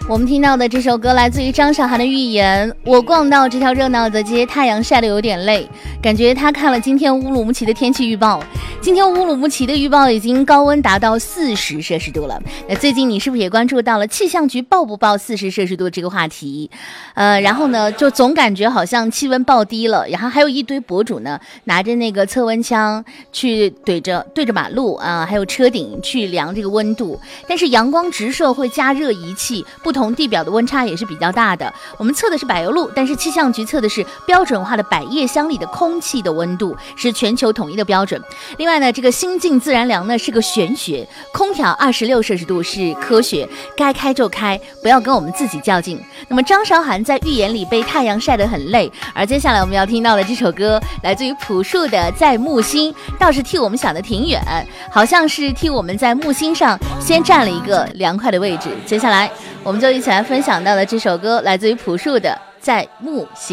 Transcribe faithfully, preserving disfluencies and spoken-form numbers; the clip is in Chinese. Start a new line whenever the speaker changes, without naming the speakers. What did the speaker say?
我们听到的这首歌来自于张韶涵的《预言》。我逛到这条热闹的街，太阳晒得有点累，感觉他看了今天乌鲁木齐的天气预报。今天乌鲁木齐的预报已经高温达到四十摄氏度了。那最近你是不是也关注到了气象局报不报四十摄氏度这个话题？呃，然后呢，就总感觉好像气温爆低了，然后还有一堆博主呢拿着那个测温枪去对着对着马路啊、呃，还有车顶去量这个温度。但是阳光直射会加热仪器，不同地表的温差也是比较大的。我们测的是柏油路，但是气象局测的是标准化的百叶箱里的空气的温度，是全球统一的标准。另外呢，这个心静自然凉呢是个玄学，空调二十六摄氏度是科学，该开就开，不要跟我们自己较劲。那么张韶涵在预言里被太阳晒得很累，而接下来我们要听到的这首歌来自于朴树的《在木星》，倒是替我们想得挺远，好像是替我们在木星上先占了一个凉快的位置。接下来我们就一起来分享到的这首歌来自于朴树的《在木星》。